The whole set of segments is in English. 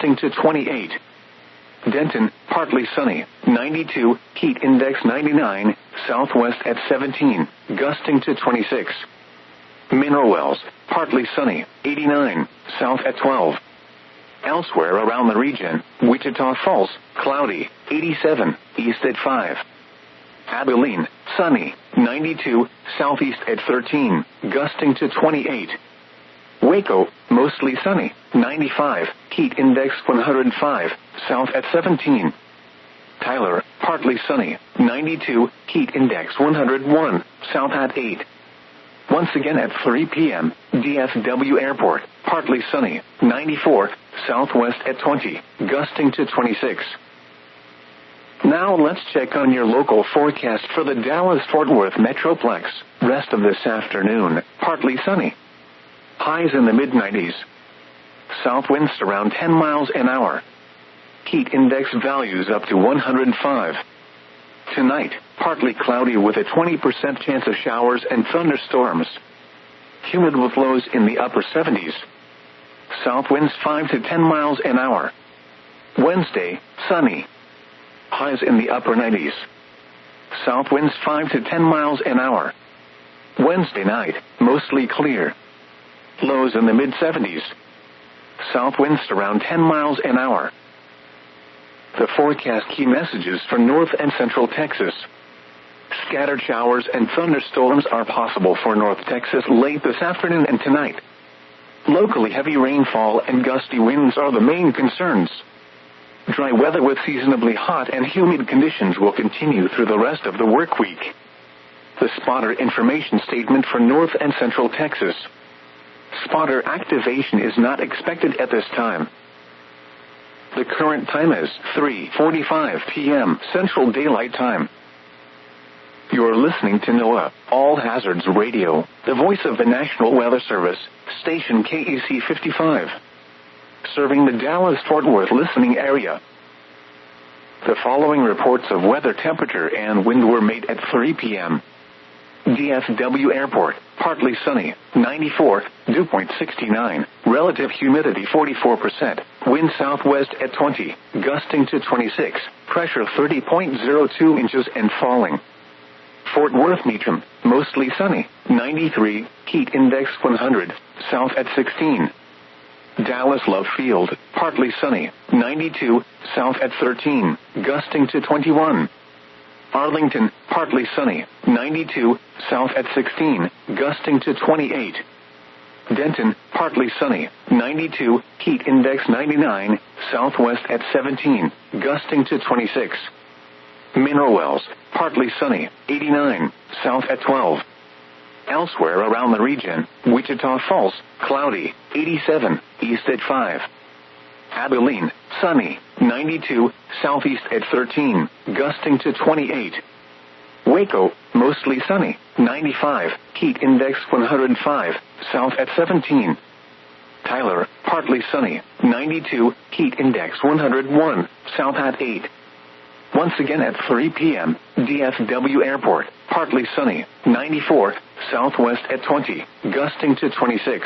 gusting to 28. Denton, partly sunny, 92, heat index 99, southwest at 17, gusting to 26. Mineral Wells, partly sunny, 89, south at 12. Elsewhere around the region, Wichita Falls, cloudy, 87, east at 5. Abilene, sunny, 92, southeast at 13, gusting to 28. Waco, mostly sunny, 95, heat index 105, south at 17. Tyler, partly sunny, 92, heat index 101, south at 8. Once again at 3 p.m., DFW Airport, partly sunny, 94, southwest at 20, gusting to 26. Now let's check on your local forecast for the Dallas-Fort Worth Metroplex. Rest of this afternoon, partly sunny. Highs in the mid-90s. South winds around 10 miles an hour. Heat index values up to 105. Tonight, partly cloudy with a 20% chance of showers and thunderstorms. Humid with lows in the upper 70s. South winds 5 to 10 miles an hour. Wednesday, sunny. Highs in the upper 90s. South winds 5 to 10 miles an hour. Wednesday night, mostly clear. Lows in the mid-70s. South winds around 10 miles an hour. The forecast key messages for North and Central Texas. Scattered showers and thunderstorms are possible for North Texas late this afternoon and tonight. Locally heavy rainfall and gusty winds are the main concerns. Dry weather with seasonably hot and humid conditions will continue through the rest of the work week. The spotter information statement for North and Central Texas. Spotter activation is not expected at this time. The current time is 3:45 p.m. Central Daylight Time. You're listening to NOAA All Hazards Radio, the voice of the National Weather Service, station KEC 55, serving the Dallas-Fort Worth listening area. The following reports of weather temperature and wind were made at 3 p.m. DFW Airport, partly sunny, 94, dew point 69, relative humidity 44%, wind southwest at 20, gusting to 26, pressure 30.02 inches and falling. Fort Worth Meacham, mostly sunny, 93, heat index 100, south at 16. Dallas Love Field, partly sunny, 92, south at 13, gusting to 21. Arlington, partly sunny, 92, south at 16, gusting to 28. Denton, partly sunny, 92, heat index 99, southwest at 17, gusting to 26. Mineral Wells, partly sunny, 89, south at 12. Elsewhere around the region, Wichita Falls, cloudy, 87, east at 5. Abilene, sunny, 92, southeast at 13, gusting to 28. Waco, mostly sunny, 95, heat index 105, south at 17. Tyler, partly sunny, 92, heat index 101, south at 8. Once again at 3 p.m., DFW Airport, partly sunny, 94, southwest at 20, gusting to 26.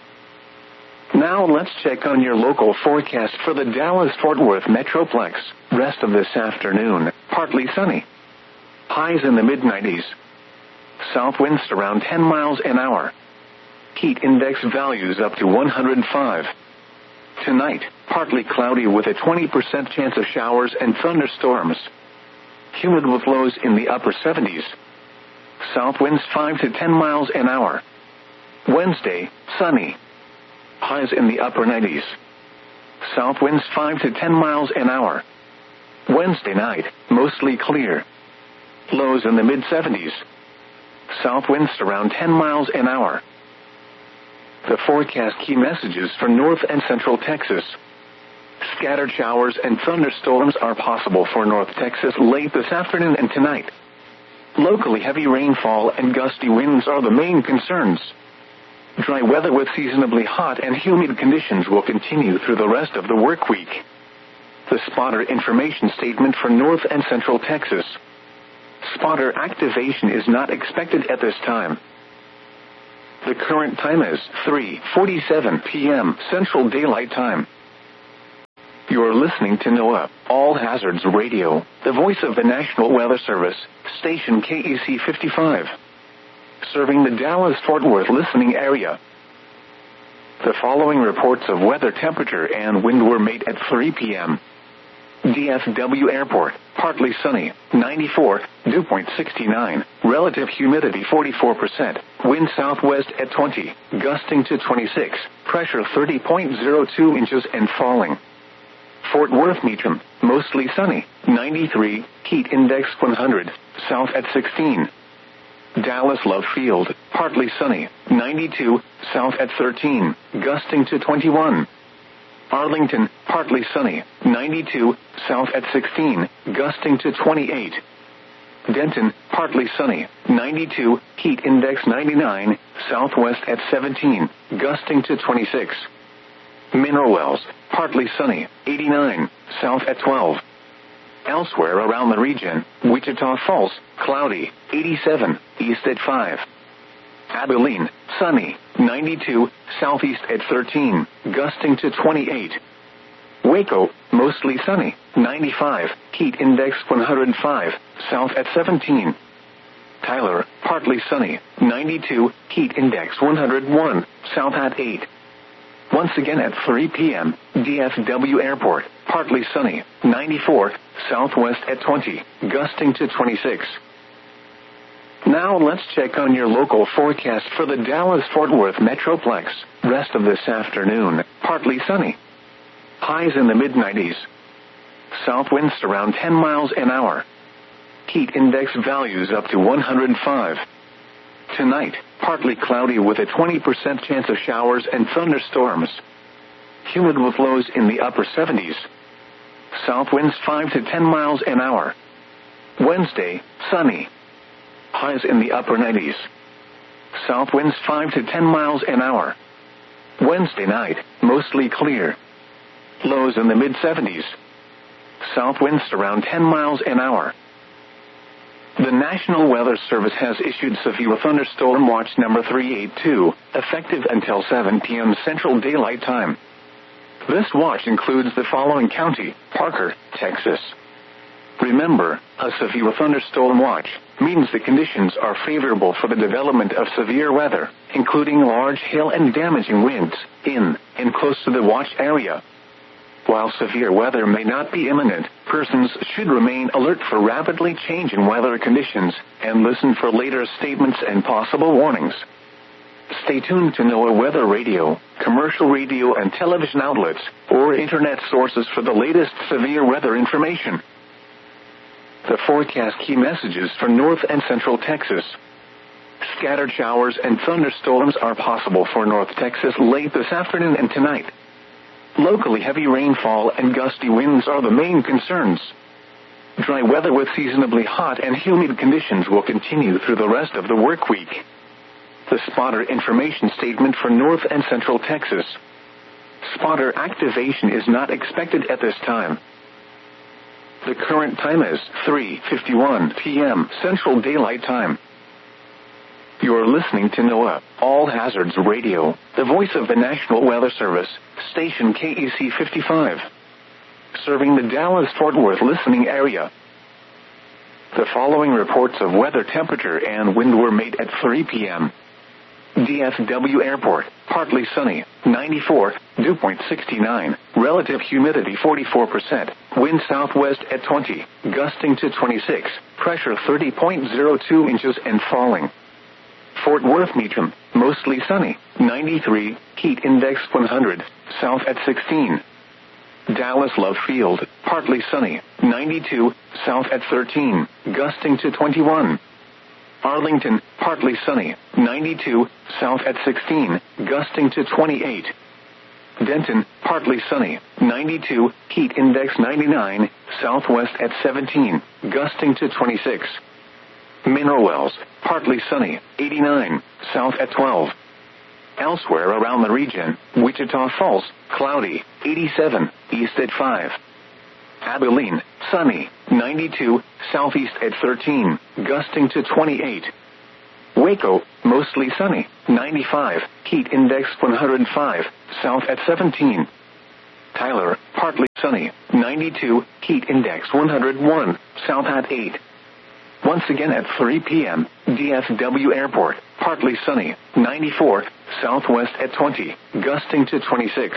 Now let's check on your local forecast for the Dallas-Fort Worth Metroplex. Rest of this afternoon, partly sunny. Highs in the mid-90s. South winds around 10 miles an hour. Heat index values up to 105. Tonight, partly cloudy with a 20% chance of showers and thunderstorms. Humid with lows in the upper 70s. South winds 5 to 10 miles an hour. Wednesday, sunny. Highs in the upper 90s. South winds 5 to 10 miles an hour. Wednesday night, mostly clear. Lows in the mid-70s. South winds around 10 miles an hour. The forecast key messages for North and Central Texas. Scattered showers and thunderstorms are possible for North Texas late this afternoon and tonight. Locally heavy rainfall and gusty winds are the main concerns. Dry weather with seasonably hot and humid conditions will continue through the rest of the work week. The spotter information statement for North and Central Texas. Spotter activation is not expected at this time. The current time is 3:47 p.m. Central Daylight Time. You're listening to NOAA, All Hazards Radio, the voice of the National Weather Service, station KEC 55. Serving the Dallas-Fort Worth listening area. The following reports of weather temperature and wind were made at 3 p.m. DFW Airport, partly sunny, 94, dew point 69, relative humidity 44%, wind southwest at 20, gusting to 26, pressure 30.02 inches and falling. Fort Worth Meacham, mostly sunny, 93, heat index 100, south at 16. Dallas Love Field, partly sunny, 92, south at 13, gusting to 21. Arlington, partly sunny, 92, south at 16, gusting to 28. Denton, partly sunny, 92, heat index 99, southwest at 17, gusting to 26. Mineral Wells, partly sunny, 89, south at 12. Elsewhere around the region, Wichita Falls, cloudy, 87, east at 5. Abilene, sunny, 92, southeast at 13, gusting to 28. Waco, mostly sunny, 95, heat index 105, south at 17. Tyler, partly sunny, 92, heat index 101, south at 8. Once again at 3 p.m., DFW Airport, partly sunny, 94, southwest at 20, gusting to 26. Now let's check on your local forecast for the Dallas-Fort Worth Metroplex. Rest of this afternoon, partly sunny. Highs in the mid-90s. South winds around 10 miles an hour. Heat index values up to 105. Tonight, partly cloudy with a 20% chance of showers and thunderstorms. Humid with lows in the upper 70s. South winds 5 to 10 miles an hour. Wednesday, sunny. Highs in the upper 90s. South winds 5 to 10 miles an hour. Wednesday night, mostly clear. Lows in the mid-70s. South winds around 10 miles an hour. The National Weather Service has issued severe thunderstorm watch number 382, effective until 7 p.m. Central Daylight Time. This watch includes the following county: Parker, Texas. Remember, a severe thunderstorm watch means the conditions are favorable for the development of severe weather, including large hail and damaging winds, in and close to the watch area. While severe weather may not be imminent, persons should remain alert for rapidly changing weather conditions and listen for later statements and possible warnings. Stay tuned to NOAA Weather Radio, commercial radio and television outlets, or internet sources for the latest severe weather information. The forecast key messages for North and Central Texas. Scattered showers and thunderstorms are possible for North Texas late this afternoon and tonight. Locally heavy rainfall and gusty winds are the main concerns. Dry weather with seasonably hot and humid conditions will continue through the rest of the work week. The spotter information statement for North and Central Texas. Spotter activation is not expected at this time. The current time is 3:51 p.m. Central Daylight Time. You're listening to NOAA, All Hazards Radio, the voice of the National Weather Service, station KEC 55. Serving the Dallas-Fort Worth listening area. The following reports of weather temperature and wind were made at 3 p.m. DFW Airport, partly sunny, 94, dew point 69, relative humidity 44%, wind southwest at 20, gusting to 26, pressure 30.02 inches and falling. Fort Worth Meacham, mostly sunny, 93, heat index 100, south at 16. Dallas Love Field, partly sunny, 92, south at 13, gusting to 21. Arlington, partly sunny, 92, south at 16, gusting to 28. Denton, partly sunny, 92, heat index 99, southwest at 17, gusting to 26. Mineral Wells, partly sunny, 89, south at 12. Elsewhere around the region, Wichita Falls, cloudy, 87, east at 5. Abilene, sunny, 92, southeast at 13, gusting to 28. Waco, mostly sunny, 95, heat index 105, south at 17. Tyler, partly sunny, 92, heat index 101, south at 8. Once again at 3 p.m., DFW Airport, partly sunny, 94, southwest at 20, gusting to 26.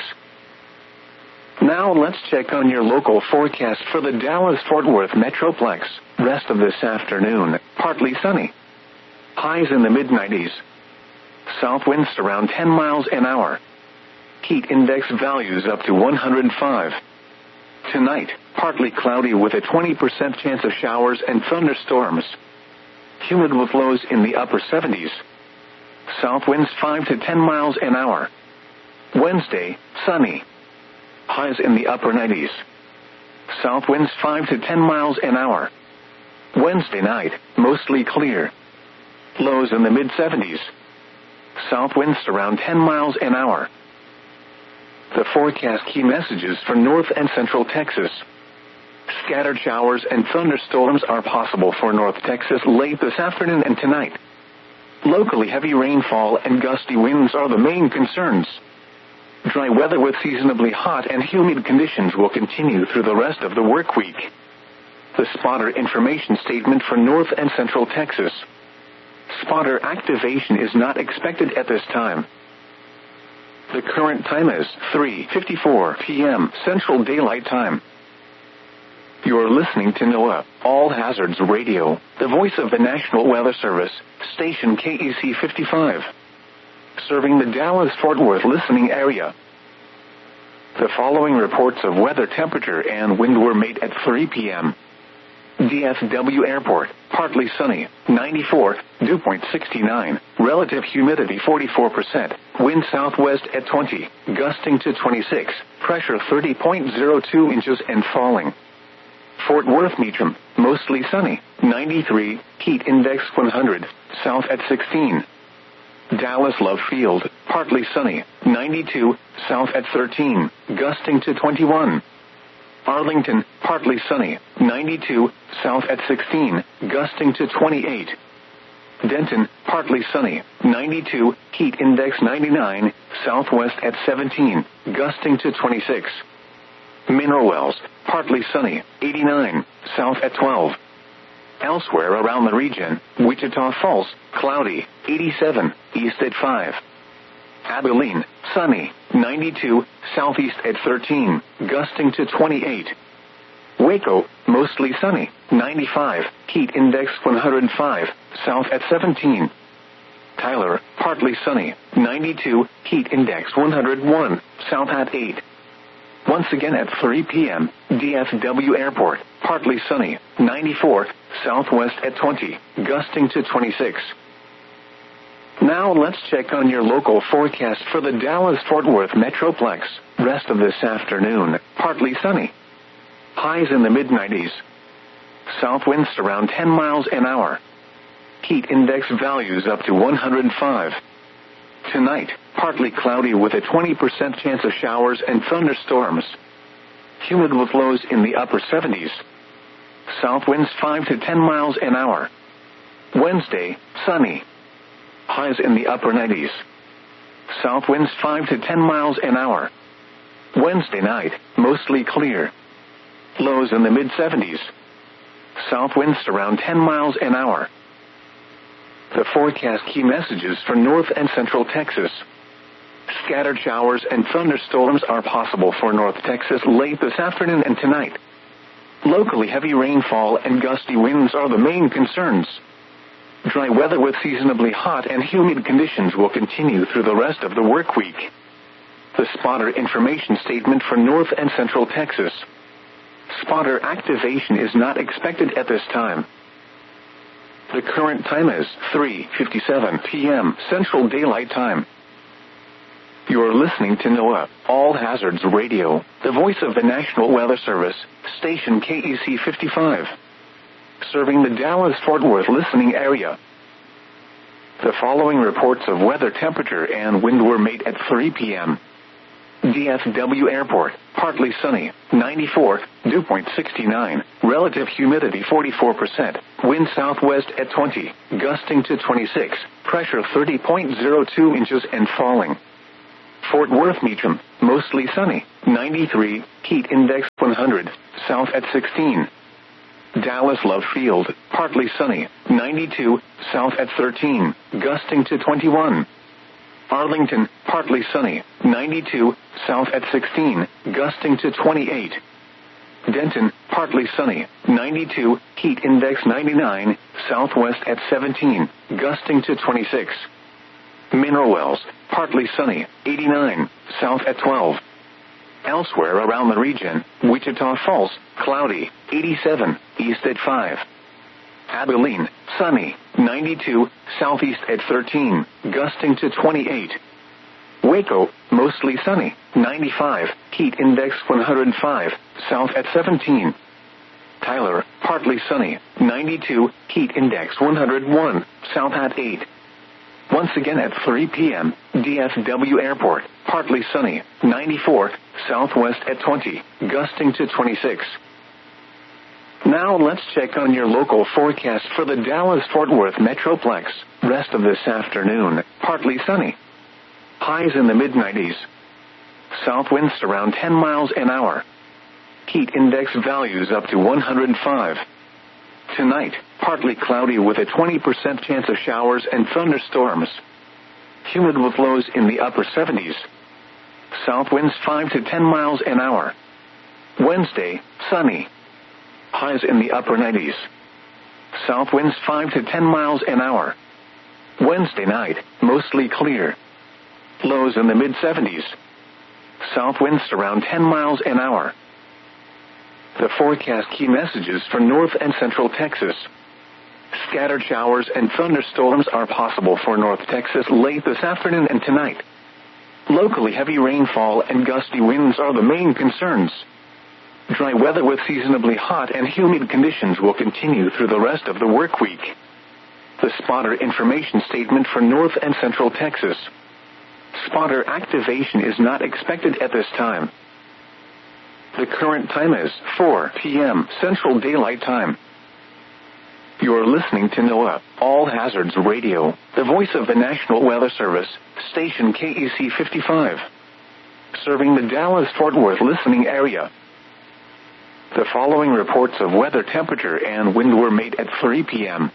Now let's check on your local forecast for the Dallas-Fort Worth Metroplex. Rest of this afternoon, partly sunny. Highs in the mid-90s. South winds around 10 miles an hour. Heat index values up to 105. Tonight, partly cloudy with a 20% chance of showers and thunderstorms. Humid with lows in the upper 70s. South winds 5 to 10 miles an hour. Wednesday, sunny. Highs in the upper 90s. South winds 5 to 10 miles an hour. Wednesday night, mostly clear. Lows in the mid-70s. South winds around 10 miles an hour. The forecast key messages for North and Central Texas. Scattered showers and thunderstorms are possible for North Texas late this afternoon and tonight. Locally, heavy rainfall and gusty winds are the main concerns. Dry weather with seasonably hot and humid conditions will continue through the rest of the work week. The spotter information statement for North and Central Texas. Spotter activation is not expected at this time. The current time is 3:54 p.m. Central Daylight Time. You are listening to NOAA All Hazards Radio, the voice of the National Weather Service, station KEC 55, serving the Dallas-Fort Worth listening area. The following reports of weather temperature and wind were made at 3 p.m. DFW Airport, partly sunny, 94, dew point 69, relative humidity 44%, wind southwest at 20, gusting to 26, pressure 30.02 inches and falling. Fort Worth Meacham, mostly sunny, 93, heat index 100, south at 16. Dallas Love Field, partly sunny, 92, south at 13, gusting to 21. Arlington, partly sunny, 92, south at 16, gusting to 28. Denton, partly sunny, 92, heat index 99, southwest at 17, gusting to 26. Mineral Wells, partly sunny, 89, south at 12. Elsewhere around the region, Wichita Falls, cloudy, 87, east at 5. Abilene, sunny, 92, southeast at 13, gusting to 28. Waco, mostly sunny, 95, heat index 105, south at 17. Tyler, partly sunny, 92, heat index 101, south at 8. Once again at 3 p.m., DFW Airport, partly sunny, 94, southwest at 20, gusting to 26. Now let's check on your local forecast for the Dallas-Fort Worth Metroplex. Rest of this afternoon, partly sunny. Highs in the mid-90s. South winds around 10 miles an hour. Heat index values up to 105. Tonight, partly cloudy with a 20% chance of showers and thunderstorms. Humid with lows in the upper 70s. South winds 5 to 10 miles an hour. Wednesday, sunny. Highs in the upper 90s. South winds 5 to 10 miles an hour. Wednesday night, mostly clear. Lows in the mid-70s. South winds around 10 miles an hour. The forecast key messages for North and Central Texas. Scattered showers and thunderstorms are possible for North Texas late this afternoon and tonight. Locally, heavy rainfall and gusty winds are the main concerns. Dry weather with seasonably hot and humid conditions will continue through the rest of the work week. The spotter information statement for North and Central Texas. Spotter activation is not expected at this time. The current time is 3:57 p.m. Central Daylight Time. You are listening to NOAA All Hazards Radio, the voice of the National Weather Service, station KEC 55, serving the Dallas-Fort Worth listening area. The following reports of weather temperature and wind were made at 3 p.m. DFW Airport, partly sunny, 94, dew point 69, relative humidity 44%, wind southwest at 20, gusting to 26, pressure 30.02 inches and falling. Fort Worth Meacham, mostly sunny, 93, heat index 100, south at 16. Dallas Love Field, partly sunny, 92, south at 13, gusting to 21. Arlington, partly sunny, 92, south at 16, gusting to 28. Denton, partly sunny, 92, heat index 99, southwest at 17, gusting to 26. Mineral Wells, partly sunny, 89, south at 12. Elsewhere around the region, Wichita Falls, cloudy, 87, east at 5. Abilene, sunny, 92, southeast at 13, gusting to 28. Waco, mostly sunny, 95, heat index 105, south at 17. Tyler, partly sunny, 92, heat index 101, south at 8. Once again at 3 p.m., DFW Airport, partly sunny, 94, southwest at 20, gusting to 26. Now let's check on your local forecast for the Dallas-Fort Worth Metroplex. Rest of this afternoon, partly sunny. Highs in the mid-90s. South winds around 10 miles an hour. Heat index values up to 105. Tonight, partly cloudy with a 20% chance of showers and thunderstorms. Humid with lows in the upper 70s. South winds 5 to 10 miles an hour. Wednesday, sunny. Highs in the upper 90s. South winds 5 to 10 miles an hour. Wednesday night, mostly clear. Lows in the mid-70s. South winds around 10 miles an hour. The forecast key messages for North and Central Texas. Scattered showers and thunderstorms are possible for North Texas late this afternoon and tonight. Locally heavy rainfall and gusty winds are the main concerns. Dry weather with seasonably hot and humid conditions will continue through the rest of the work week. The spotter information statement for North and Central Texas. Spotter activation is not expected at this time. The current time is 4 p.m. Central Daylight Time. You're listening to NOAA All Hazards Radio, the voice of the National Weather Service, station KEC 55, serving the Dallas-Fort Worth listening area. The following reports of weather temperature and wind were made at 3 p.m.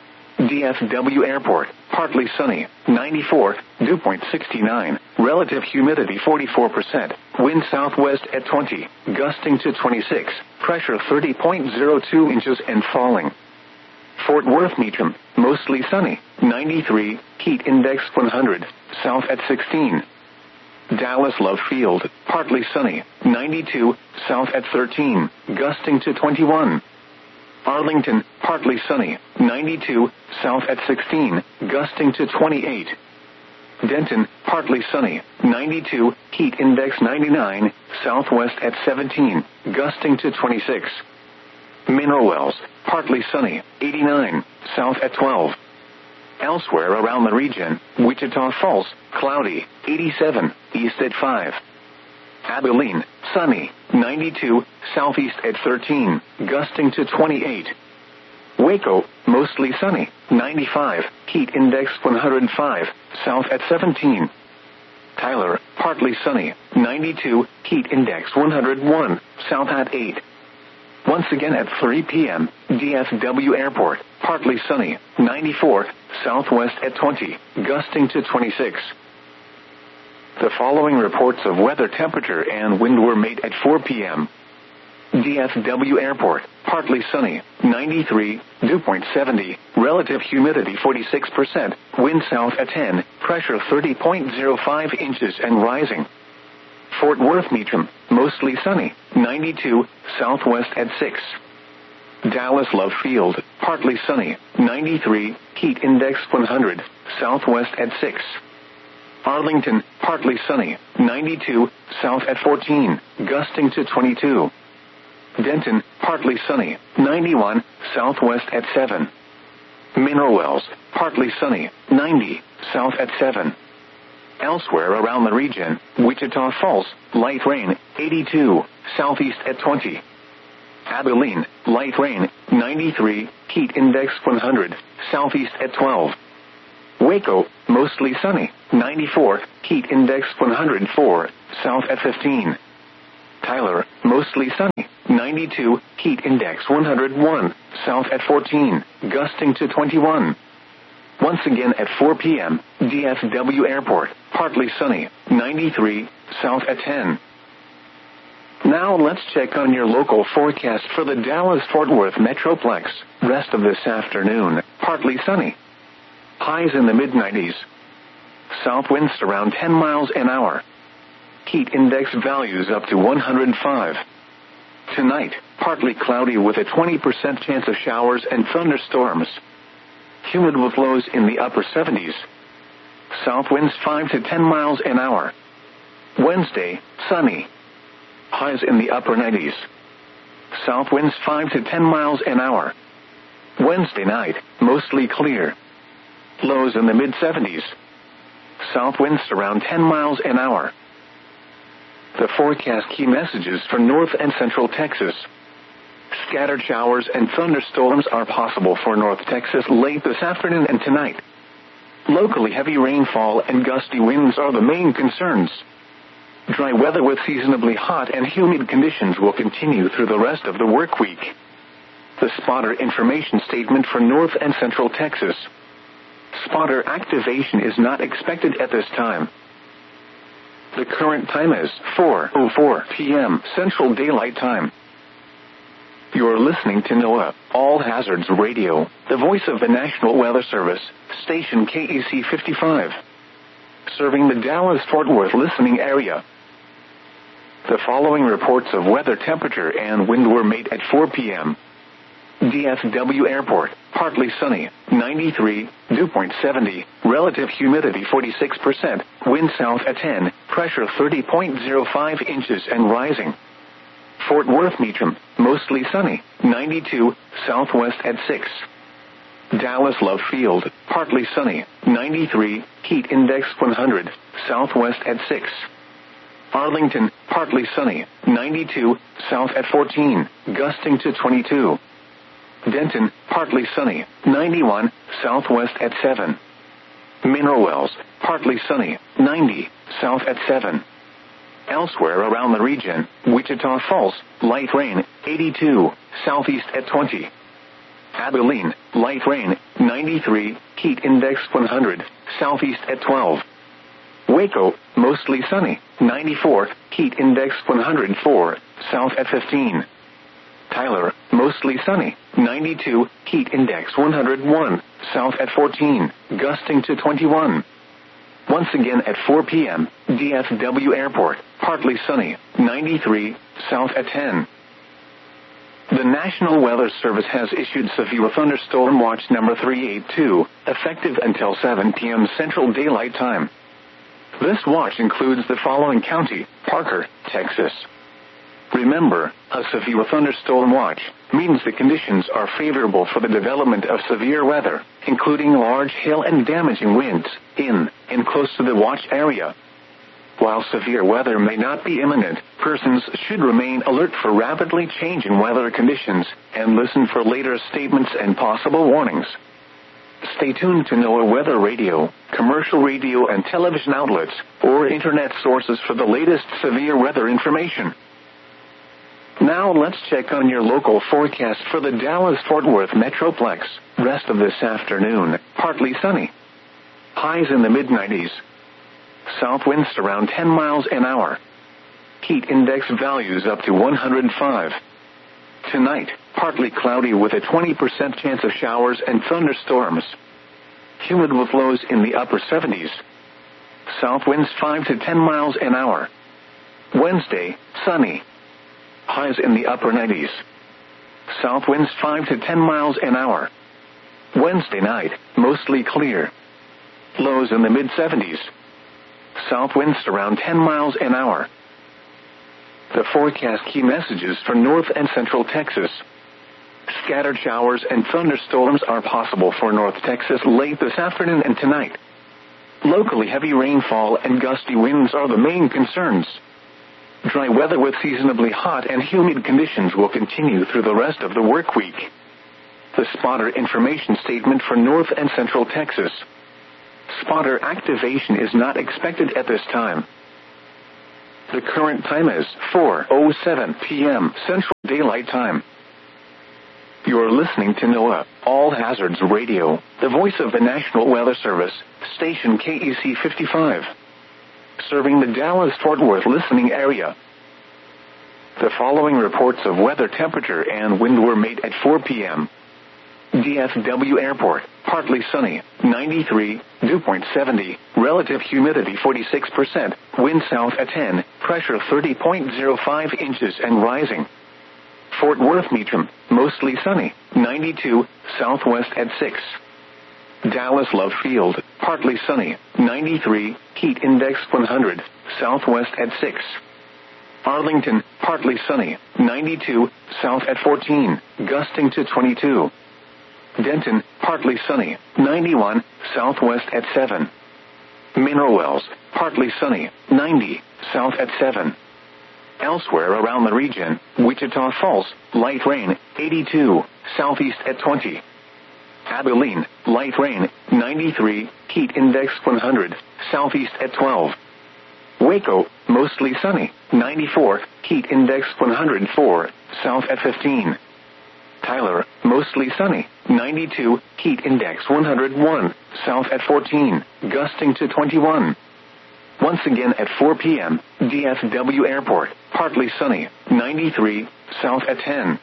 DFW Airport, partly sunny, 94, dew point 69, relative humidity 44%, wind southwest at 20, gusting to 26, pressure 30.02 inches and falling. Fort Worth Meacham, mostly sunny, 93, heat index 100, south at 16. Dallas Love Field, partly sunny, 92, south at 13, gusting to 21. Arlington, partly sunny, 92, south at 16, gusting to 28. Denton, partly sunny, 92, heat index 99, southwest at 17, gusting to 26. Mineral Wells, partly sunny, 89, south at 12. Elsewhere around the region, Wichita Falls, cloudy, 87, east at 5. Abilene, sunny, 92, southeast at 13, gusting to 28. Waco, mostly sunny, 95, heat index 105, south at 17. Tyler, partly sunny, 92, heat index 101, south at 8. Once again at 3 p.m., DFW Airport, partly sunny, 94, southwest at 20, gusting to 26. The following reports of weather temperature and wind were made at 4 p.m. DFW Airport, partly sunny, 93, dew point 70, relative humidity 46%, wind south at 10, pressure 30.05 inches and rising. Fort Worth Meacham, mostly sunny, 92, southwest at 6. Dallas Love Field, partly sunny, 93, heat index 100, southwest at 6. Arlington, partly sunny, 92, south at 14, gusting to 22. Denton, partly sunny, 91, southwest at 7. Mineral Wells, partly sunny, 90, south at 7. Elsewhere around the region, Wichita Falls, light rain, 82, southeast at 20. Abilene, light rain, 93, heat index 100, southeast at 12. Waco, mostly sunny, 94, heat index 104, south at 15. Tyler, mostly sunny, 92, heat index 101, south at 14, gusting to 21. Once again at 4 p.m., DFW Airport, partly sunny, 93, south at 10. Now let's check on your local forecast for the Dallas-Fort Worth Metroplex. Rest of this afternoon, partly sunny. Highs in the mid-90s. South winds around 10 miles an hour. Heat index values up to 105. Tonight, partly cloudy with a 20% chance of showers and thunderstorms. Humid with lows in the upper 70s. South winds 5 to 10 miles an hour. Wednesday, sunny. Highs in the upper 90s. South winds 5 to 10 miles an hour. Wednesday night, mostly clear. Lows in the mid-70s. South winds around 10 miles an hour. The forecast key messages for North and Central Texas. Scattered showers and thunderstorms are possible for North Texas late this afternoon and tonight. Locally heavy rainfall and gusty winds are the main concerns. Dry weather with seasonably hot and humid conditions will continue through the rest of the work week. The spotter information statement for North and Central Texas. Spotter activation is not expected at this time. The current time is 4:04 p.m. Central Daylight Time. You're listening to NOAA All Hazards Radio, the voice of the National Weather Service, station KEC 55. Serving the Dallas-Fort Worth listening area. The following reports of weather temperature and wind were made at 4 p.m. DFW Airport, partly sunny, 93, dew point 70, relative humidity 46%, wind south at 10, pressure 30.05 inches and rising. Fort Worth Meacham, mostly sunny, 92, southwest at 6. Dallas Love Field, partly sunny, 93, heat index 100, southwest at 6. Arlington, partly sunny, 92, south at 14, gusting to 22. Denton, partly sunny, 91, southwest at 7. Mineral Wells, partly sunny, 90, south at 7. Elsewhere around the region, Wichita Falls, light rain, 82, southeast at 20. Abilene, light rain, 93, heat index 100, southeast at 12. Waco, mostly sunny, 94, heat index 104, south at 15. Tyler, mostly sunny, 92, heat index 101, south at 14, gusting to 21. Once again at 4 p.m., DFW Airport, partly sunny, 93, south at 10. The National Weather Service has issued severe thunderstorm watch number 382, effective until 7 p.m. Central Daylight Time. This watch includes the following county: Parker, Texas. Remember, a severe thunderstorm watch means the conditions are favorable for the development of severe weather, including large hail and damaging winds, in and close to the watch area. While severe weather may not be imminent, persons should remain alert for rapidly changing weather conditions and listen for later statements and possible warnings. Stay tuned to NOAA Weather Radio, commercial radio and television outlets, or internet sources for the latest severe weather information. Now let's check on your local forecast for the Dallas-Fort Worth Metroplex. Rest of this afternoon, partly sunny. Highs in the mid-90s. South winds around 10 miles an hour. Heat index values up to 105. Tonight, partly cloudy with a 20% chance of showers and thunderstorms. Humid with lows in the upper 70s. South winds 5 to 10 miles an hour. Wednesday, sunny. Highs in the upper 90s. South winds 5 to 10 miles an hour. Wednesday night, mostly clear. Lows in the mid-70s. South winds around 10 miles an hour. The forecast key messages for North and Central Texas. Scattered showers and thunderstorms are possible for North Texas late this afternoon and tonight. Locally heavy rainfall and gusty winds are the main concerns. Dry weather with seasonably hot and humid conditions will continue through the rest of the work week. The spotter information statement for North and Central Texas. Spotter activation is not expected at this time. The current time is 4:07 p.m. Central Daylight Time. You're listening to NOAA All Hazards Radio, the voice of the National Weather Service, station KEC 55, serving the Dallas-Fort Worth listening area. The following reports of weather temperature and wind were made at 4 p.m. DFW Airport, partly sunny, 93, dew point 70, relative humidity 46%, wind south at 10, pressure 30.05 inches and rising. Fort Worth Meacham, mostly sunny, 92, southwest at 6. Dallas Love Field, partly sunny, 93, heat index 100, southwest at 6. Arlington, partly sunny, 92, south at 14, gusting to 22. Denton, partly sunny, 91, southwest at 7. Mineral Wells, partly sunny, 90, south at 7. Elsewhere around the region, Wichita Falls, light rain, 82, southeast at 20. Abilene, light rain, 93, heat index 100, southeast at 12. Waco, mostly sunny, 94, heat index 104, south at 15. Tyler, mostly sunny, 92, heat index 101, south at 14, gusting to 21. Once again at 4 p.m., DFW Airport, partly sunny, 93, south at 10.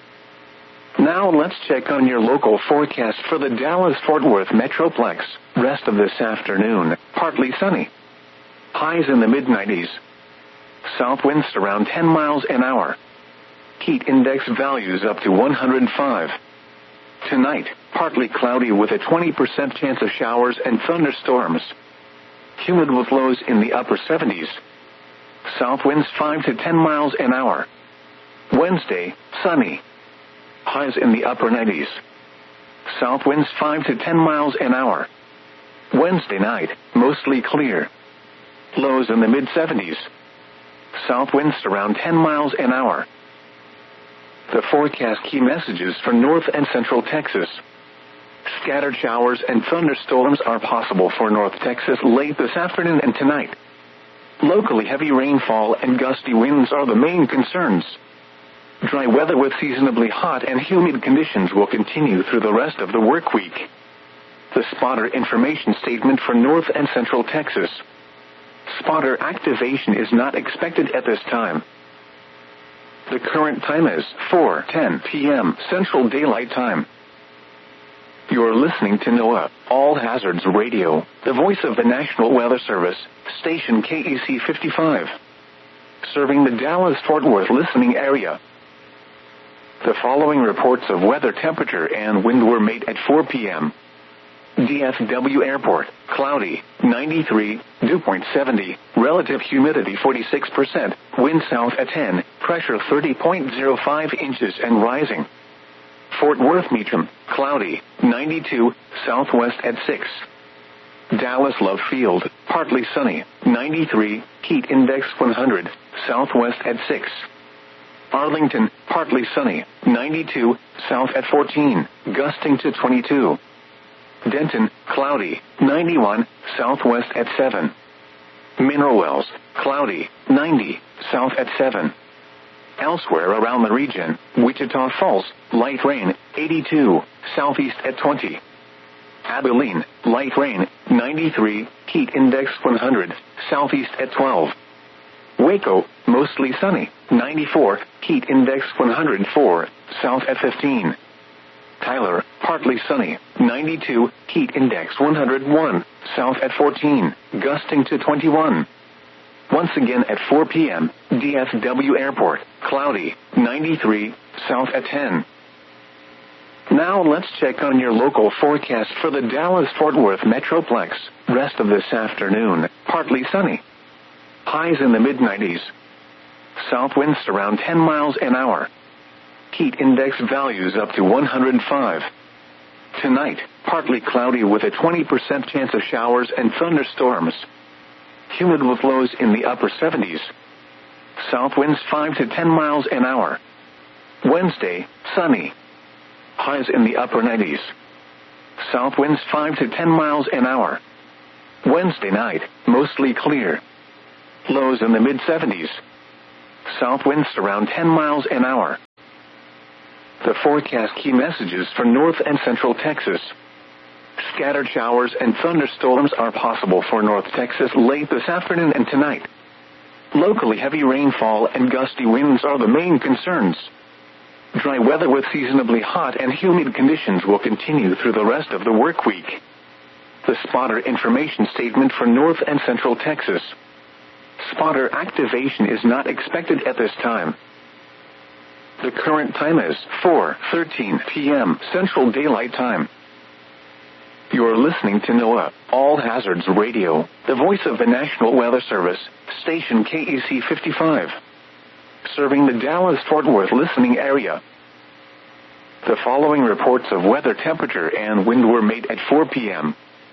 Now let's check on your local forecast for the Dallas-Fort Worth Metroplex. Rest of this afternoon, partly sunny. Highs in the mid-90s. South winds around 10 miles an hour. Heat index values up to 105. Tonight, partly cloudy with a 20% chance of showers and thunderstorms. Humid with lows in the upper 70s. South winds 5 to 10 miles an hour. Wednesday, sunny. Highs in the upper 90s. South winds 5 to 10 miles an hour. Wednesday night, mostly clear. Lows in the mid-70s. South winds around 10 miles an hour. The forecast key messages for North and Central Texas. Scattered showers and thunderstorms are possible for North Texas late this afternoon and tonight. Locally heavy rainfall and gusty winds are the main concerns. Dry weather with seasonably hot and humid conditions will continue through the rest of the work week. The spotter information statement for North and Central Texas. Spotter activation is not expected at this time. The current time is 4:10 p.m. Central Daylight Time. You're listening to NOAA All Hazards Radio, the voice of the National Weather Service, station KEC 55, serving the Dallas-Fort Worth listening area. The following reports of weather temperature and wind were made at 4 p.m. DFW Airport, cloudy, 93, dew point 70, relative humidity 46%, wind south at 10, pressure 30.05 inches and rising. Fort Worth Meacham, cloudy, 92, southwest at 6. Dallas Love Field, partly sunny, 93, heat index 100, southwest at 6. Arlington, partly sunny, 92, south at 14, gusting to 22. Denton, cloudy, 91, southwest at 7. Mineral Wells, cloudy, 90, south at 7. Elsewhere around the region, Wichita Falls, light rain, 82, southeast at 20. Abilene, light rain, 93, heat index 100, southeast at 12. Waco, mostly sunny, 94, heat index 104, south at 15. Tyler, partly sunny, 92, heat index 101, south at 14, gusting to 21. Once again at 4 p.m., DFW Airport, cloudy, 93, south at 10. Now let's check on your local forecast for the Dallas-Fort Worth Metroplex. Rest of this afternoon, partly sunny. Highs in the mid-90s. South winds around 10 miles an hour. Heat index values up to 105. Tonight, partly cloudy with a 20% chance of showers and thunderstorms. Humid with lows in the upper 70s. South winds 5 to 10 miles an hour. Wednesday, sunny. Highs in the upper 90s. South winds 5 to 10 miles an hour. Wednesday night, mostly clear. Lows in the mid-70s. South winds around 10 miles an hour. The forecast key messages for north and central Texas. Scattered showers and thunderstorms are possible for North Texas late this afternoon and tonight. Locally, heavy rainfall and gusty winds are the main concerns. Dry weather with seasonably hot and humid conditions will continue through the rest of the work week. The spotter information statement for North and Central Texas. Spotter activation is not expected at this time. The current time is 4:13 p.m. Central Daylight Time. You're listening to NOAA All Hazards Radio, the voice of the National Weather Service, station KEC 55, serving the Dallas-Fort Worth listening area. The following reports of weather temperature and wind were made at 4 p.m.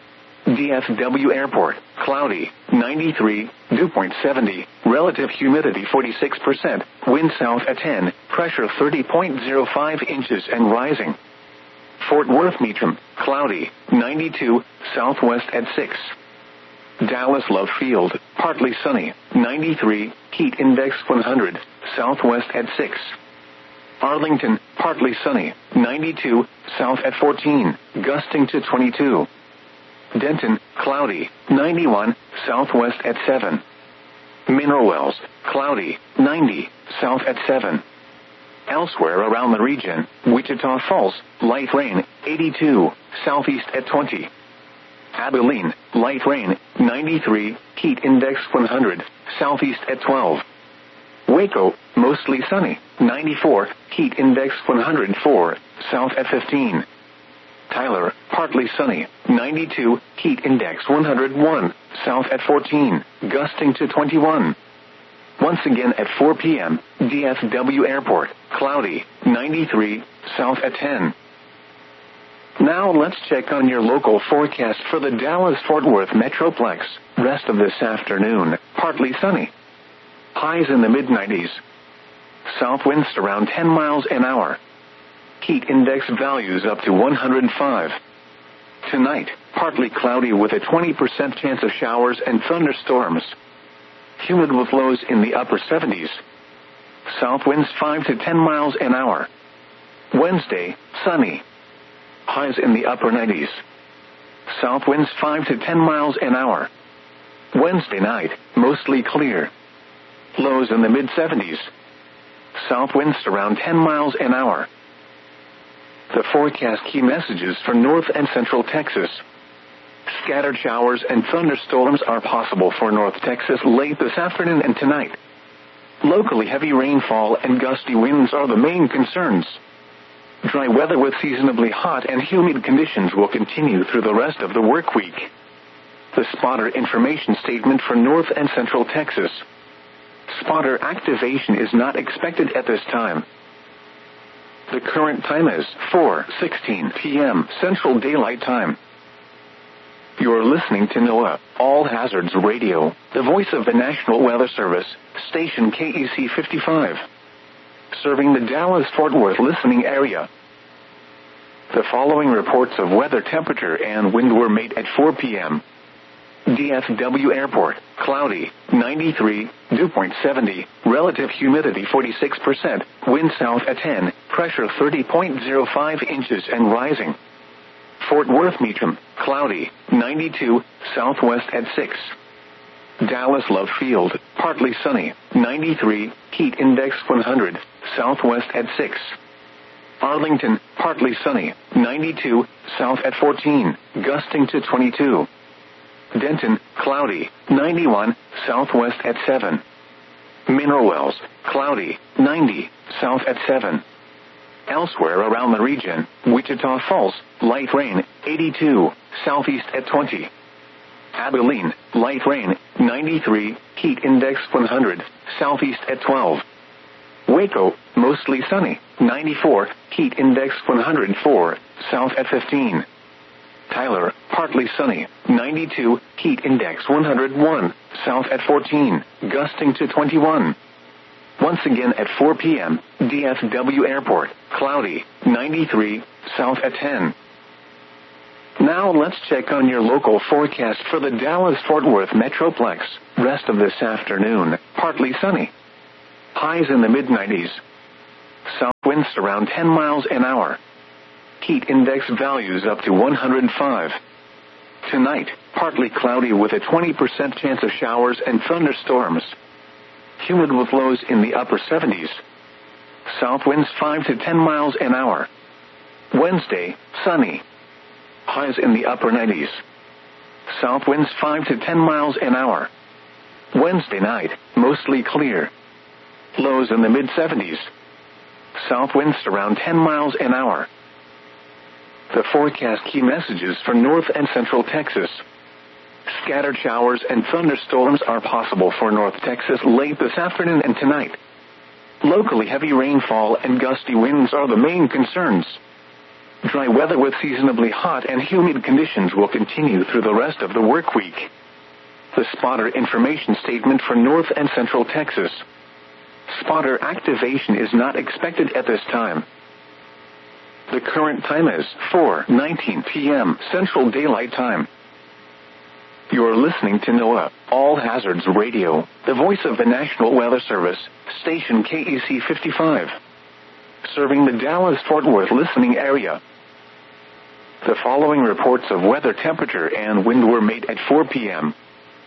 DFW Airport, cloudy, 93, dew point 70, relative humidity 46%, wind south at 10, pressure 30.05 inches and rising. Fort Worth Meacham, cloudy, 92, southwest at 6. Dallas Love Field, partly sunny, 93, heat index 100, southwest at 6. Arlington, partly sunny, 92, south at 14, gusting to 22. Denton, cloudy, 91, southwest at 7. Mineral Wells, cloudy, 90, south at 7. Elsewhere around the region, Wichita Falls, light rain, 82, southeast at 20. Abilene, light rain, 93, heat index 100, southeast at 12. Waco, mostly sunny, 94, heat index 104, south at 15. Tyler, partly sunny, 92, heat index 101, south at 14, gusting to 21. Once again at 4 p.m., DFW Airport, cloudy, 93, south at 10. Now let's check on your local forecast for the Dallas-Fort Worth Metroplex. Rest of this afternoon, partly sunny. Highs in the mid-90s. South winds around 10 miles an hour. Heat index values up to 105. Tonight, partly cloudy with a 20% chance of showers and thunderstorms. Humid with lows in the upper 70s. South winds 5 to 10 miles an hour. Wednesday, sunny. Highs in the upper 90s. South winds 5 to 10 miles an hour. Wednesday night, mostly clear. Lows in the mid-70s. South winds around 10 miles an hour. The forecast key messages for North and Central Texas. Scattered showers and thunderstorms are possible for North Texas late this afternoon and tonight. Locally, heavy rainfall and gusty winds are the main concerns. Dry weather with seasonably hot and humid conditions will continue through the rest of the work week. The spotter information statement for North and Central Texas. Spotter activation is not expected at this time. The current time is 4:16 p.m. Central Daylight Time. You're listening to NOAA All Hazards Radio, the voice of the National Weather Service, station KEC 55, serving the Dallas-Fort Worth listening area. The following reports of weather temperature and wind were made at 4 p.m. DFW Airport, cloudy, 93, dew point 70, relative humidity 46%, wind south at 10, pressure 30.05 inches and rising. Fort Worth Meacham, cloudy, 92, southwest at 6. Dallas Love Field, partly sunny, 93, heat index 100, southwest at 6. Arlington, partly sunny, 92, south at 14, gusting to 22. Denton, cloudy, 91, southwest at 7. Mineral Wells, cloudy, 90, south at 7. Elsewhere around the region, Wichita Falls, light rain, 82, southeast at 20. Abilene, light rain, 93, heat index 100, southeast at 12. Waco, mostly sunny, 94, heat index 104, south at 15. Tyler, partly sunny, 92, heat index 101, south at 14, gusting to 21. Once again at 4 p.m., DFW Airport, cloudy, 93, south at 10. Now let's check on your local forecast for the Dallas-Fort Worth Metroplex. Rest of this afternoon, partly sunny. Highs in the mid-90s. South winds around 10 miles an hour. Heat index values up to 105. Tonight, partly cloudy with a 20% chance of showers and thunderstorms. Humid with lows in the upper 70s. South winds 5 to 10 miles an hour. Wednesday, sunny. Highs in the upper 90s. South winds 5 to 10 miles an hour. Wednesday night, mostly clear. Lows in the mid-70s. South winds around 10 miles an hour. The forecast key messages for north and central Texas. Scattered showers and thunderstorms are possible for North Texas late this afternoon and tonight. Locally heavy rainfall and gusty winds are the main concerns. Dry weather with seasonably hot and humid conditions will continue through the rest of the work week. The spotter information statement for North and Central Texas. Spotter activation is not expected at this time. The current time is 4:19 p.m. Central Daylight Time. You're listening to NOAA All Hazards Radio, the voice of the National Weather Service, station KEC 55. Serving the Dallas-Fort Worth listening area. The following reports of weather temperature and wind were made at 4 p.m.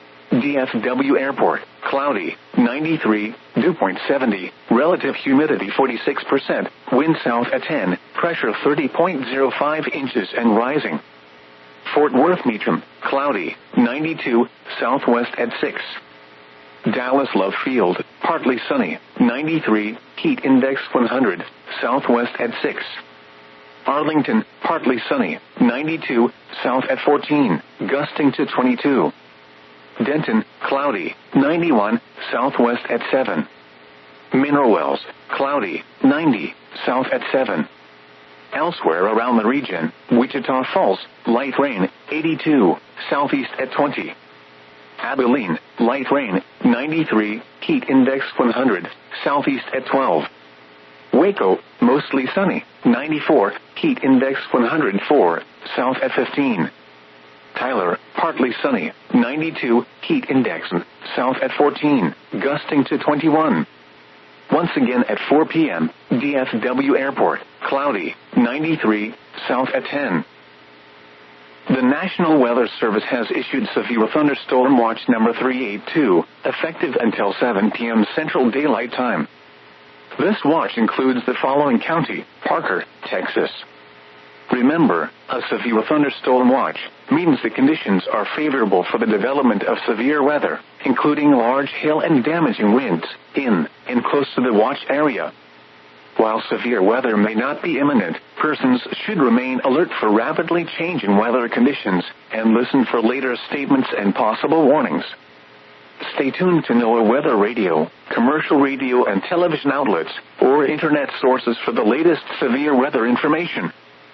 DFW Airport, cloudy, 93, dew point 70, relative humidity 46%, wind south at 10, pressure 30.05 inches and rising. Fort Worth Meacham, cloudy, 92, southwest at 6. Dallas Love Field, partly sunny, 93, heat index 100, southwest at 6. Arlington, partly sunny, 92, south at 14, gusting to 22. Denton, cloudy, 91, southwest at 7. Mineral Wells, cloudy, 90, south at 7. Elsewhere around the region, Wichita Falls, light rain, 82, southeast at 20. Abilene, light rain, 93, heat index 100, southeast at 12. Waco, mostly sunny, 94, heat index 104, south at 15. Tyler, partly sunny, 92, heat index, south at 14, gusting to 21. Once again at 4 p.m., DFW Airport, cloudy, 93, south at 10. The National Weather Service has issued severe thunderstorm watch number 382, effective until 7 p.m. Central Daylight Time. This watch includes the following county: Parker, Texas. Remember, a severe thunderstorm watch means the conditions are favorable for the development of severe weather, including large hail and damaging winds, in and close to the watch area. While severe weather may not be imminent, persons should remain alert for rapidly changing weather conditions and listen for later statements and possible warnings. Stay tuned to NOAA Weather Radio, commercial radio and television outlets, or internet sources for the latest severe weather information.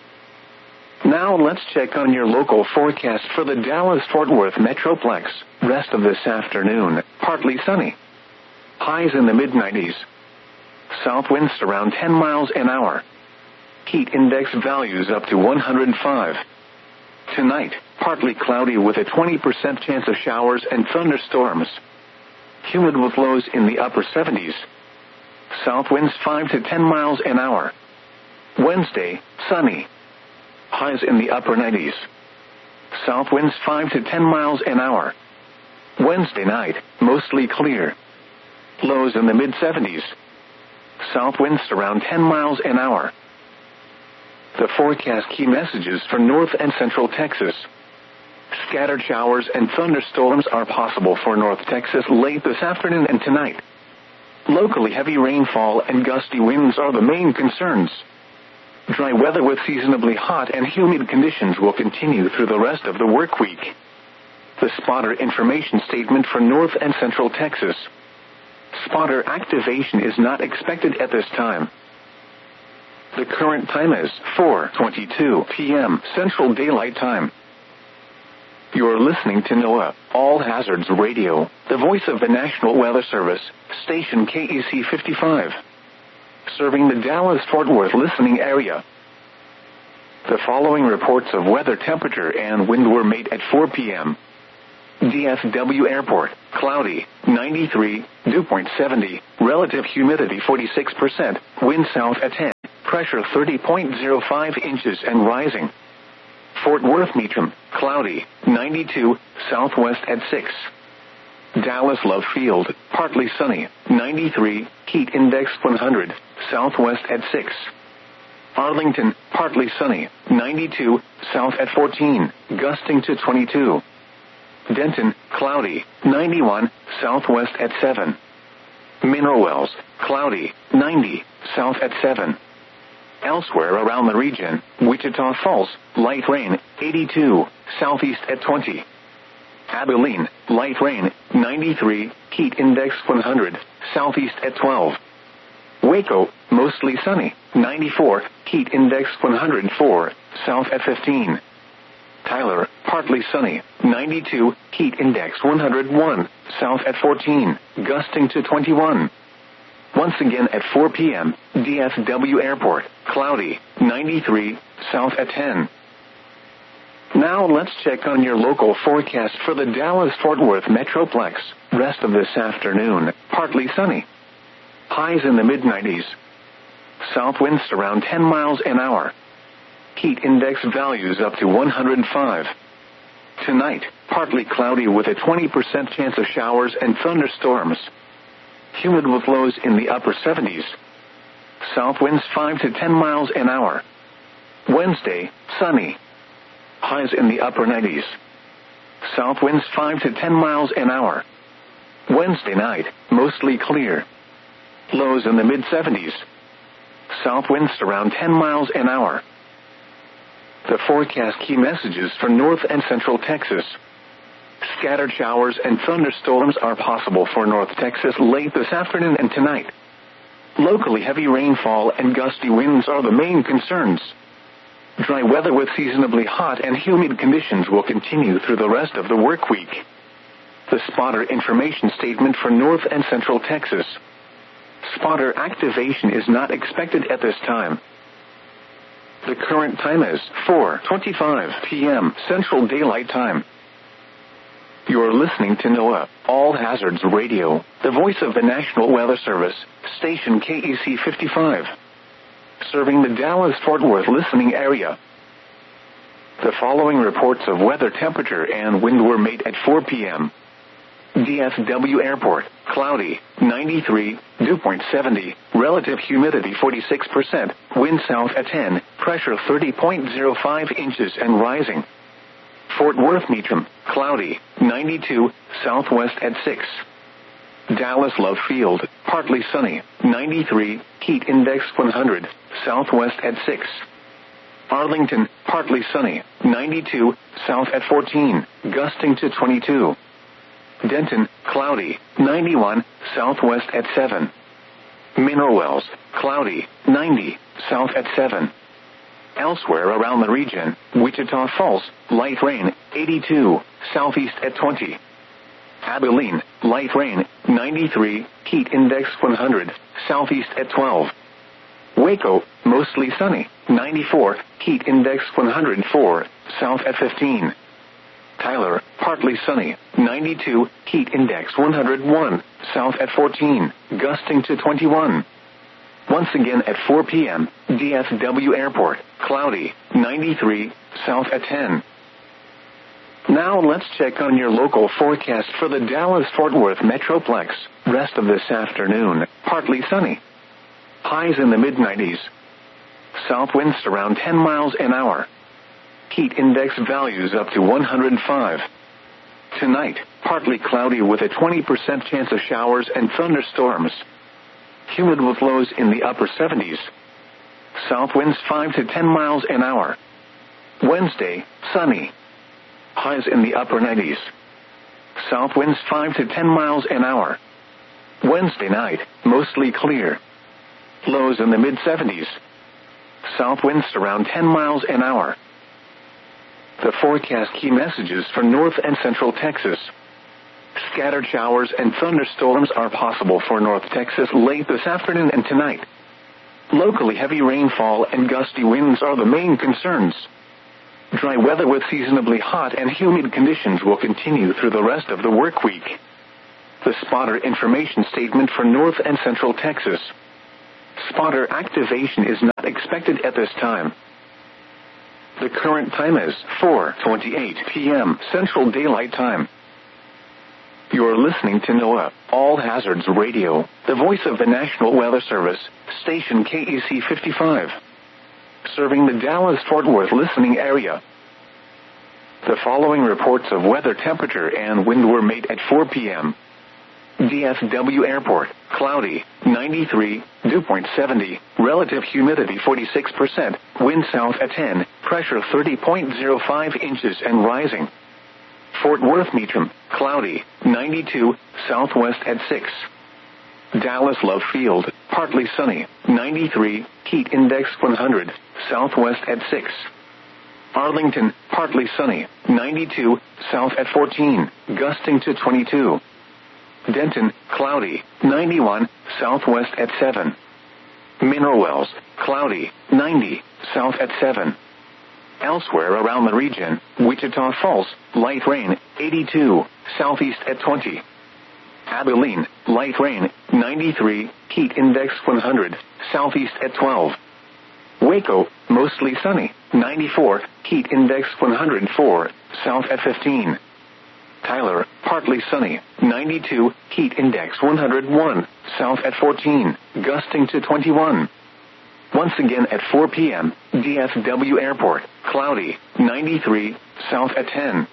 Now let's check on your local forecast for the Dallas-Fort Worth Metroplex. Rest of this afternoon, partly sunny. Highs in the mid-90s. South winds around 10 miles an hour. Heat index values up to 105. Tonight, partly cloudy with a 20% chance of showers and thunderstorms. Humid with lows in the upper 70s. South winds 5 to 10 miles an hour. Wednesday, sunny. Highs in the upper 90s. South winds 5 to 10 miles an hour. Wednesday night, mostly clear. Lows in the mid-70s. South winds around 10 miles an hour. The forecast key messages for North and Central Texas. Scattered showers and thunderstorms are possible for North Texas late this afternoon and tonight. Locally heavy rainfall and gusty winds are the main concerns. Dry weather with seasonably hot and humid conditions will continue through the rest of the work week. The spotter information statement for North and Central Texas. Spotter activation is not expected at this time. The current time is 4:22 p.m. Central Daylight Time. You're listening to NOAA All Hazards Radio, the voice of the National Weather Service, station KEC 55. Serving the Dallas-Fort Worth listening area. The The following reports of weather, temperature, and wind were made at 4 p.m. DFW Airport, cloudy, 93, dew point 70, relative humidity 46%, wind south at 10, pressure 30.05 inches and rising. Fort Worth Meacham, cloudy, 92, southwest at 6. Dallas Love Field, partly sunny, 93, heat index 100, southwest at 6. Arlington, partly sunny, 92, south at 14, gusting to 22. Denton, cloudy, 91, southwest at 7. Mineral Wells, cloudy, 90, south at 7. Elsewhere around the region, Wichita Falls, light rain, 82, southeast at 20. Abilene, light rain, 93, heat index 100, southeast at 12. Waco, mostly sunny, 94, heat index 104, south at 15. Tyler, partly sunny, 92, heat index 101, south at 14, gusting to 21. Once again at 4 p.m., DFW Airport, cloudy, 93, south at 10. Now let's check on your local forecast for the Dallas-Fort Worth Metroplex. Rest of this afternoon, partly sunny. Highs in the mid-90s. South winds around 10 miles an hour. Heat index values up to 105. Tonight, partly cloudy with a 20% chance of showers and thunderstorms. Humid with lows in the upper 70s. South winds 5 to 10 miles an hour. Wednesday, sunny. Highs in the upper 90s. South winds 5 to 10 miles an hour. Wednesday night, mostly clear. Lows in the mid-70s. South winds around 10 miles an hour. The forecast key messages for north and central Texas. Scattered showers and thunderstorms are possible for North Texas late this afternoon and tonight. Locally heavy rainfall and gusty winds are the main concerns. Dry weather with seasonably hot and humid conditions will continue through the rest of the work week. The spotter information statement for North and Central Texas. Spotter activation is not expected at this time. The current time is 4:25 p.m. Central Daylight Time. You're listening to NOAA All Hazards Radio, the voice of the National Weather Service, station KEC 55, serving the Dallas-Fort Worth listening area. The following reports of weather, temperature, and wind were made at 4 p.m. DFW Airport, cloudy, 93, dew point 70, relative humidity 46%, wind south at 10, pressure 30.05 inches and rising. Fort Worth Meacham, cloudy, 92, southwest at 6. Dallas Love Field, partly sunny, 93, heat index 100, southwest at 6. Arlington, partly sunny, 92, south at 14, gusting to 22. Denton, cloudy, 91, southwest at 7. Mineral Wells, cloudy, 90, south at 7. Elsewhere around the region, Wichita Falls, light rain, 82, southeast at 20. Abilene, light rain, 93, heat index 100, southeast at 12. Waco, mostly sunny, 94, heat index 104, south at 15. Tyler, partly sunny, 92, heat index 101, south at 14, gusting to 21. Once again at 4 p.m., DFW Airport, cloudy, 93, south at 10. Now let's check on your local forecast for the Dallas-Fort Worth Metroplex. Rest of this afternoon, partly sunny. Highs in the mid-90s. South winds around 10 miles an hour. Heat index values up to 105. Tonight, partly cloudy with a 20% chance of showers and thunderstorms. Humid with lows in the upper 70s. South winds 5 to 10 miles an hour. Wednesday, sunny. Highs in the upper 90s. South winds 5 to 10 miles an hour. Wednesday night, mostly clear. Lows in the mid-70s. South winds around 10 miles an hour. The forecast key messages for North and Central Texas. Scattered showers and thunderstorms are possible for North Texas late this afternoon and tonight. Locally heavy rainfall and gusty winds are the main concerns. Dry weather with seasonably hot and humid conditions will continue through the rest of the work week. The spotter information statement for North and Central Texas. Spotter activation is not expected at this time. The current time is 4:28 p.m. Central Daylight Time. You're listening to NOAA All Hazards Radio, the voice of the National Weather Service, station KEC 55, serving the Dallas-Fort Worth listening area. The following reports of weather temperature and wind were made at 4 p.m. DFW Airport, cloudy, 93, dew point 70, relative humidity 46%, wind south at 10, pressure 30.05 inches and rising. Fort Worth Meacham, cloudy, 92, southwest at 6. Dallas Love Field, partly sunny, 93, heat index 100, southwest at 6. Arlington, partly sunny, 92, south at 14, gusting to 22. Denton, cloudy, 91, southwest at 7. Mineral Wells, cloudy, 90, south at 7. Elsewhere around the region, Wichita Falls, light rain, 82, southeast at 20. Abilene, light rain, 93, heat index 100, southeast at 12. Waco, mostly sunny, 94, heat index 104, south at 15. Tyler, partly sunny, 92, heat index 101, south at 14, gusting to 21. Once again at 4 p.m., DFW Airport, cloudy, 93, south at 10.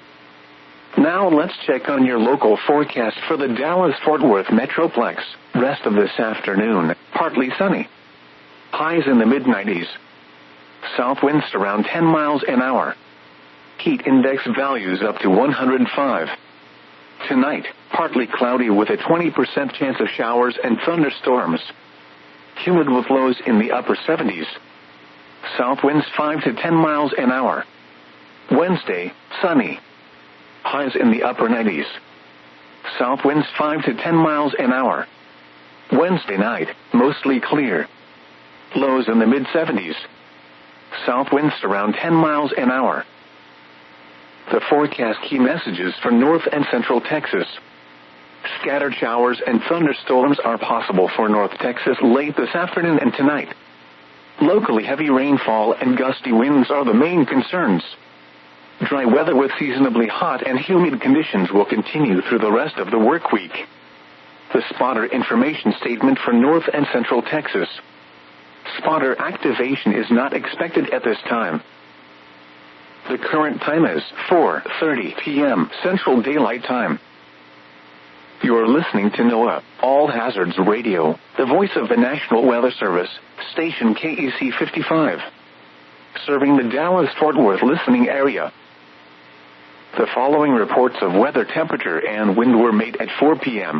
Now let's check on your local forecast for the Dallas-Fort Worth Metroplex. Rest of this afternoon, partly sunny. Highs in the mid-90s. South winds around 10 miles an hour. Heat index values up to 105. Tonight, partly cloudy with a 20% chance of showers and thunderstorms. Humid with lows in the upper 70s. South winds 5 to 10 miles an hour. Wednesday, sunny. Highs in the upper 90s. South winds 5 to 10 miles an hour. Wednesday night, mostly clear. Lows in the mid-70s. South winds around 10 miles an hour. The forecast key messages for North and Central Texas. Scattered showers and thunderstorms are possible for North Texas late this afternoon and tonight. Locally heavy rainfall and gusty winds are the main concerns. Dry weather with seasonably hot and humid conditions will continue through the rest of the work week. The spotter information statement for North and Central Texas. Spotter activation is not expected at this time. The current time is 4:30 p.m. Central Daylight Time. You're listening to NOAA All Hazards Radio, the voice of the National Weather Service, station KEC 55, serving the Dallas-Fort Worth listening area. The following reports of weather temperature and wind were made at 4 p.m.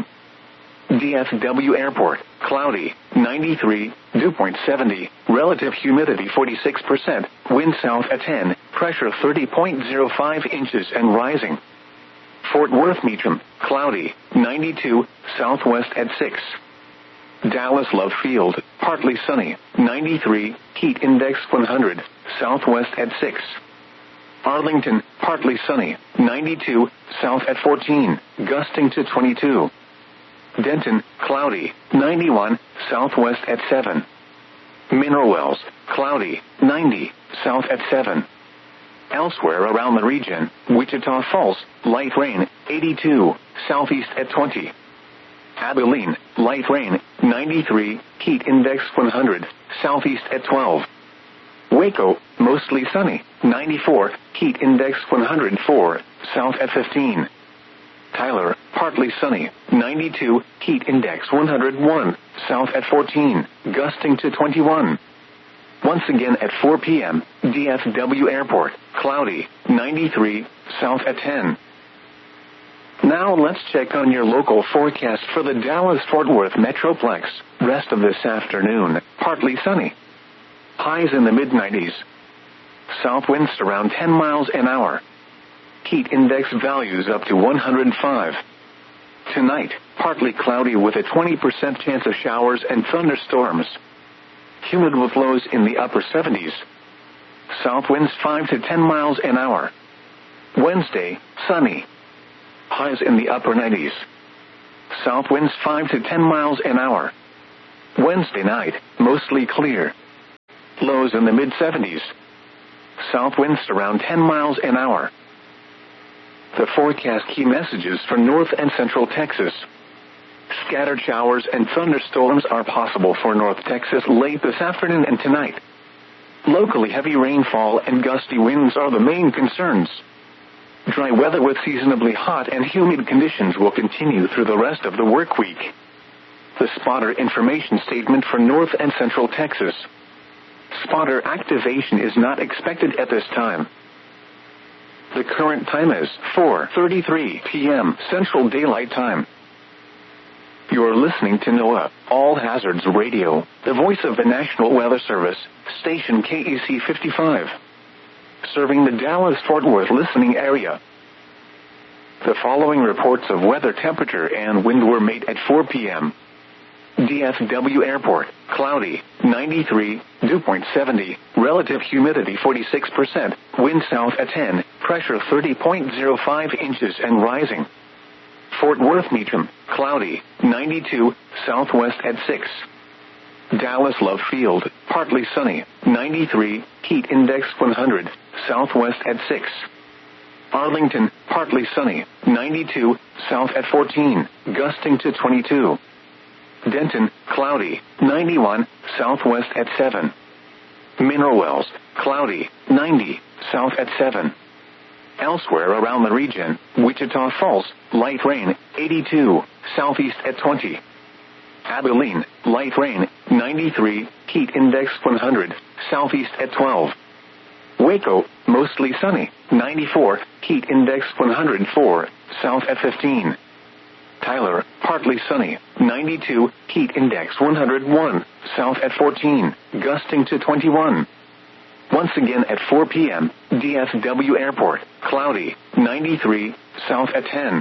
DFW Airport, cloudy, 93, dew point 70, relative humidity 46%, wind south at 10, pressure 30.05 inches and rising. Fort Worth Meacham, cloudy, 92, southwest at 6. Dallas Love Field, partly sunny, 93, heat index 100, southwest at 6. Arlington, partly sunny, 92, south at 14, gusting to 22. Denton, cloudy, 91, southwest at 7. Mineral Wells, cloudy, 90, south at 7. Elsewhere around the region, Wichita Falls, light rain, 82, southeast at 20. Abilene, light rain, 93, heat index 100, southeast at 12. Waco, mostly sunny, 94, heat index 104, south at 15. Tyler, partly sunny, 92, heat index 101, south at 14, gusting to 21. Once again at 4 p.m., DFW Airport, cloudy, 93, south at 10. Now let's check on your local forecast for the Dallas-Fort Worth Metroplex. Rest of this afternoon, partly sunny. Highs in the mid-90s. South winds around 10 miles an hour. Heat index values up to 105. Tonight, partly cloudy with a 20% chance of showers and thunderstorms. humid with lows in the upper 70s. South winds 5 to 10 miles an hour. Wednesday, sunny. Highs in the upper 90s. South winds 5 to 10 miles an hour. Wednesday night, mostly clear. Lows in the mid-70s. South winds around 10 miles an hour. The forecast key messages for north and central Texas. Scattered showers and thunderstorms are possible for North Texas late this afternoon and tonight. Locally heavy rainfall and gusty winds are the main concerns. Dry weather with seasonably hot and humid conditions will continue through the rest of the work week. The spotter information statement for North and Central Texas. Spotter activation is not expected at this time. The current time is 4:33 p.m. Central Daylight Time. You're listening to NOAA All Hazards Radio, the voice of the National Weather Service, station KEC 55. Serving the Dallas-Fort Worth listening area. The following reports of weather temperature and wind were made at 4 p.m. DFW Airport, cloudy, 93, dew point 70, relative humidity 46%, wind south at 10, pressure 30.05 inches and rising. Fort Worth Meacham, cloudy, 92, southwest at 6. Dallas Love Field, partly sunny, 93, heat index 100, southwest at 6. Arlington, partly sunny, 92, south at 14, gusting to 22. Denton, cloudy, 91, southwest at 7. Mineral Wells, cloudy, 90, south at 7. Elsewhere around the region, Wichita Falls, light rain, 82, southeast at 20. Abilene, light rain, 93, heat index 100, southeast at 12. Waco, mostly sunny, 94, heat index 104, south at 15. Tyler, partly sunny, 92, heat index 101, south at 14, gusting to 21. Once again at 4 p.m., DFW Airport, cloudy, 93, south at 10.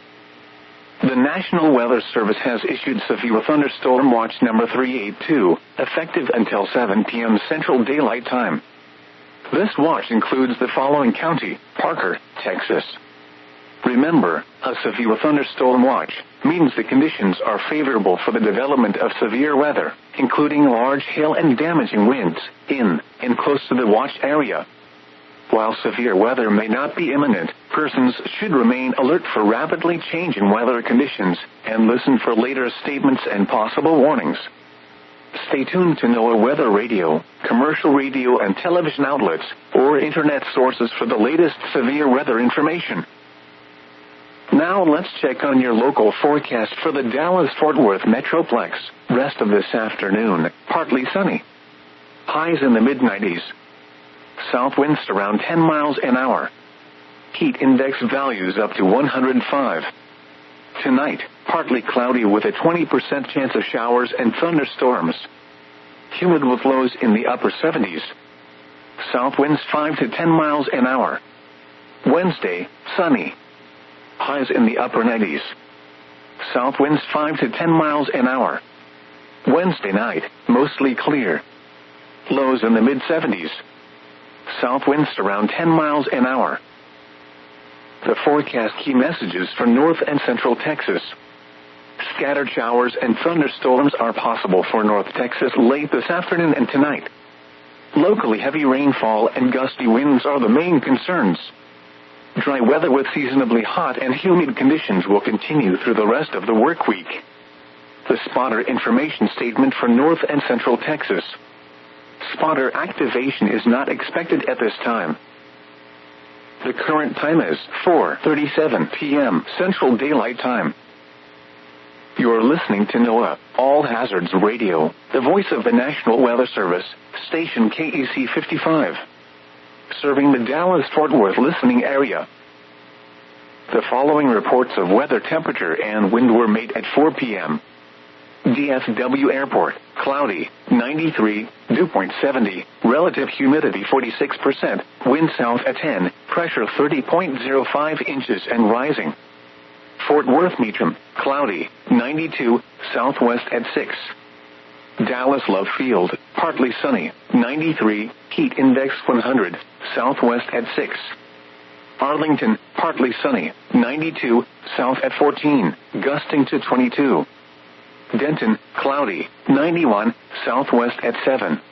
The National Weather Service has issued severe thunderstorm watch number 382, effective until 7 p.m. Central Daylight Time. This watch includes the following county: Parker, Texas. Remember, a severe thunderstorm watch means the conditions are favorable for the development of severe weather, including large hail and damaging winds, in and close to the watched area. While severe weather may not be imminent, persons should remain alert for rapidly changing weather conditions and listen for later statements and possible warnings. Stay tuned to NOAA Weather Radio, commercial radio and television outlets, or internet sources for the latest severe weather information. Now let's check on your local forecast for the Dallas-Fort Worth Metroplex. Rest of this afternoon, partly sunny. Highs in the mid-90s. South winds around 10 miles an hour. Heat index values up to 105. Tonight, partly cloudy with a 20% chance of showers and thunderstorms. Humid with lows in the upper 70s. South winds 5 to 10 miles an hour. Wednesday, sunny. Highs in the upper 90s. South winds 5 to 10 miles an hour. Wednesday night, mostly clear. Lows in the mid-70s. South winds around 10 miles an hour. The forecast key messages for North and Central Texas. Scattered showers and thunderstorms are possible for North Texas late this afternoon and tonight. Locally heavy rainfall and gusty winds are the main concerns. Dry weather with seasonably hot and humid conditions will continue through the rest of the work week. The spotter information statement for North and Central Texas. Spotter activation is not expected at this time. The current time is 4:37 p.m. Central Daylight Time. You're listening to NOAA All Hazards Radio, the voice of the National Weather Service, station KEC 55. Serving the Dallas-Fort Worth listening area. The following reports of weather temperature and wind were made at 4 p.m. DFW Airport, cloudy, 93, dew point 70, relative humidity 46%, wind south at 10, pressure 30.05 inches and rising. Fort Worth Meacham, cloudy, 92, southwest at 6. Dallas Love Field, partly sunny, 93, heat index 100, southwest at 6. Arlington, partly sunny, 92, south at 14, gusting to 22. Denton, cloudy, 91, southwest at 7.